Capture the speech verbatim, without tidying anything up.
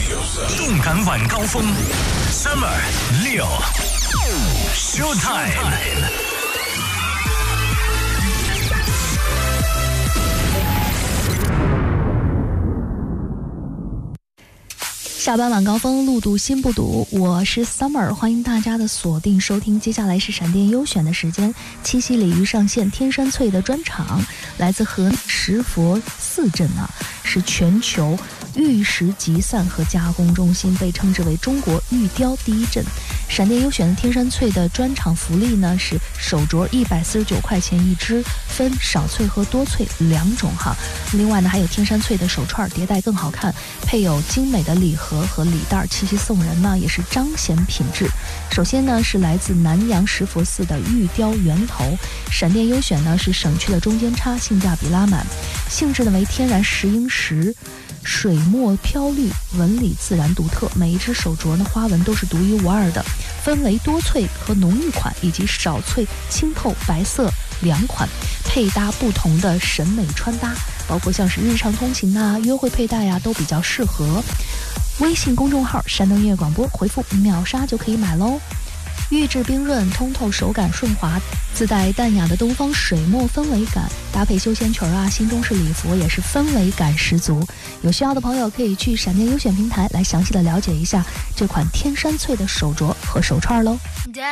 动感晚高峰 ，Summer 六 Showtime。 下班晚高峰，路堵心不堵，我是 Summer， 欢迎大家的锁定收听。接下来是闪电优选的时间，七夕鲤鱼上线天山翠的专场，来自河南石佛寺镇啊，是全球玉石集散和加工中心，被称之为中国玉雕第一镇。闪电优选的天山翠的专场福利呢是手镯一百四十九块钱一只，分少翠和多翠两种哈。另外呢还有天山翠的手串，叠戴更好看，配有精美的礼盒和礼袋，七夕送人呢也是彰显品质。首先呢是来自南阳石佛寺的玉雕源头，闪电优选呢是省去了中间差，性价比拉满，性质呢为天然石英石。水墨飘绿，纹理自然独特，每一只手镯呢花纹都是独一无二的，分为多翠和浓郁款以及少翠清透白色两款，配搭不同的审美穿搭，包括像是日常通勤啊、约会佩戴啊都比较适合。微信公众号山东音乐广播回复秒杀就可以买喽。玉质冰润，通透，手感顺滑，自带淡雅的东方水墨氛围感，搭配休闲裙啊、新中式礼服也是氛围感十足。有需要的朋友可以去闪电优选平台来详细的了解一下这款天山翠的手镯和手串喽。